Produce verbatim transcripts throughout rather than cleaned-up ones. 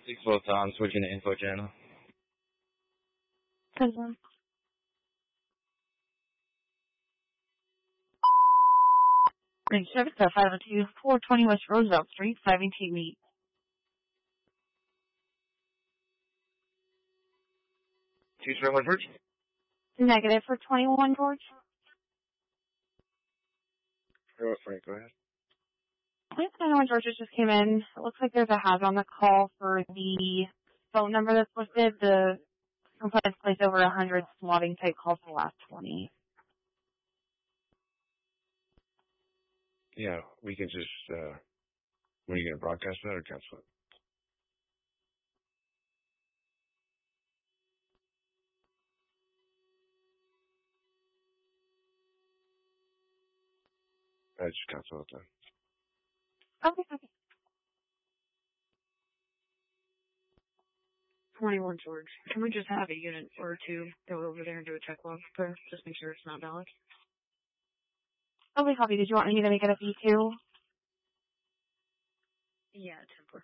Six votes on, switching to info channel. Confirm. Range service at five oh two, four twenty West Roosevelt Street, five eighteen meet. Two zero one George. Negative for twenty-one, George. Oh, Frank, go ahead. Please twenty-one, George just came in. It looks like there's a hazard on the call for the phone number that's listed. The complaint's placed over one hundred swatting type calls in the last twenty. Yeah, we can just, uh, when are you going to broadcast that or cancel it? I just cancel it then. Okay, okay. twenty-one, George. Can we just have a unit or two go over there and do a check log for just make sure it's not valid? Okay, copy. Did you want me to make it a B two? Yeah, temper.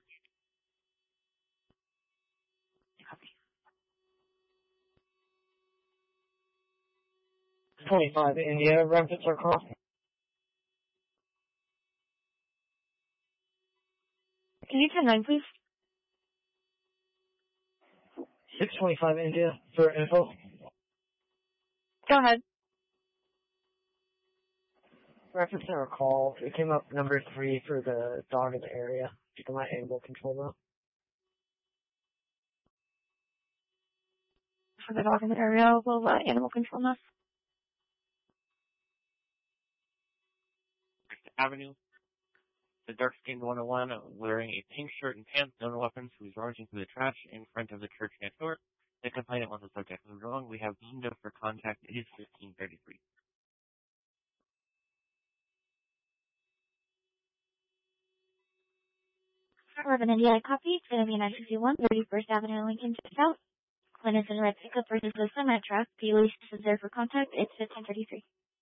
Copy. twenty-five India, Rampant Circle. Can you ten nine, please? six twenty-five India for info. Go ahead. Reference our call. It came up number three for the dog in the area. For my animal control note. For the dog in the area, will uh, animal control us? Avenue. The dark-skinned one oh one wearing a pink shirt and pants, no weapons, who is rummaging through the trash in front of the church next door. The complainant wants the subject moved along. We have window for contact. It is fifteen thirty-three. Urban India copy. It's going to be nine fifty-one, thirty-first Avenue, Lincoln, just out. Clint is in red pickup versus the semi-truck. Police is there for contact. It's fifteen thirty-three.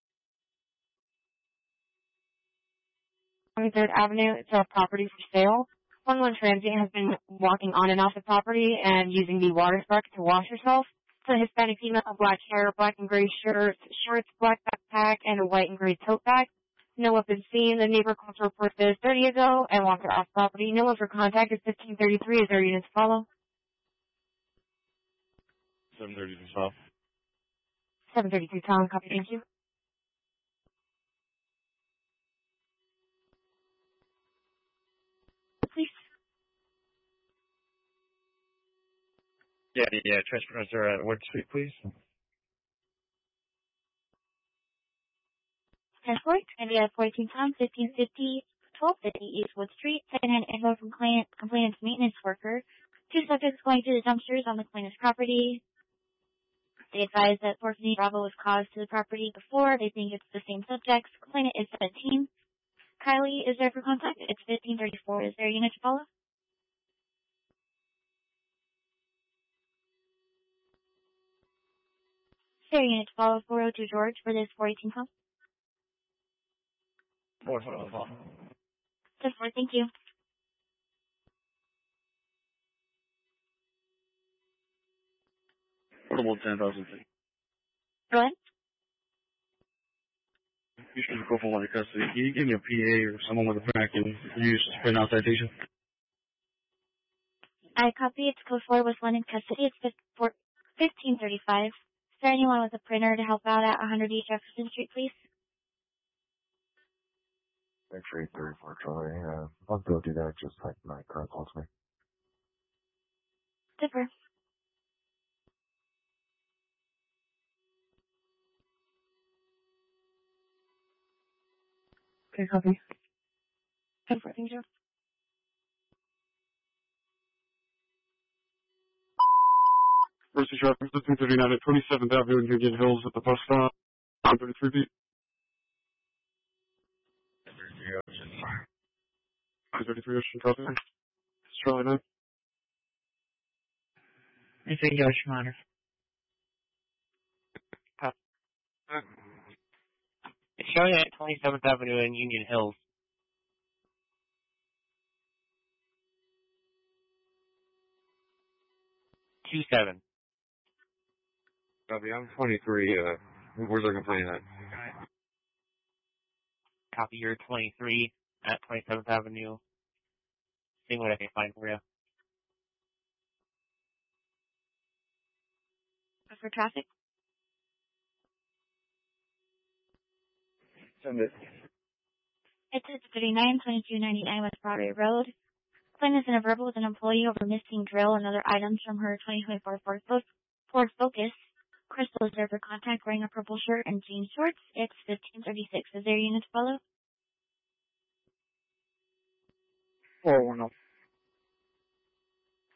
twenty-third Avenue, it's a property for sale. One one transient has been walking on and off the property and using the water spark to wash herself. It's a Hispanic female, black hair, black and gray shirts, shorts, black backpack, and a white and gray tote bag. No weapons seen. The neighbor called to report this thirty ago and walked her off property. No one for contact. It's fifteen thirty-three. Is there a unit to follow? seven thirty to twelve. seven thirty-three, Tom. Copy. Thank you. Please. Yeah, yeah, transport at what street, please? Transport, India fourteen Tom, fifteen fifty, twelve fifty Eastwood Street. Secondhand info from client, complainant's maintenance worker. Two subjects going through the dumpsters on the complainant's property. They advise that Porphyry Bravo was caused to the property before. They think it's the same subjects. Complainant is seventeen. Kylie is there for contact. It's fifteen thirty-four. Is there a unit to follow? Is there a unit to follow? four oh two George for this four eighteen call. four twelve. Just four, thank you. Portable ten thousand feet. Go ahead. You should go for one in custody. Can you give me a P A or someone with a pen I can use to print out citation? I copy. It's code four with one in custody. It's fifteen thirty-five. Is there anyone with a printer to help out at one hundred East Jefferson Street, please? Actually, thirty-four, Charlie. Uh, I'll go do that just like my current calls me. Super. Okay, copy. ten four, thank you. Mercy Traffic, fifteen thirty-nine at twenty-seventh Avenue in Union Hills at the bus stop. one thirty-three feet. two thirty-three Ocean, copy. It's Charlie nine. It's a Yosh Monitor. It's showing at twenty-seventh Avenue in Union Hills. two seven. Copy, I'm twenty-three. Uh, where's our complaint at? Copy, you're twenty-three at twenty-seventh Avenue. Seeing what I can find for you. For traffic. Send it. It's at thirty-nine twenty-two ninety-nine West Broadway Road. Claim is in a verbal with an employee over missing drill and other items from her twenty twenty-four Ford, Fo- Ford Focus. Crystal is there for contact wearing a purple shirt and jean shorts. It's fifteen thirty-six. Is there a unit to follow? four one oh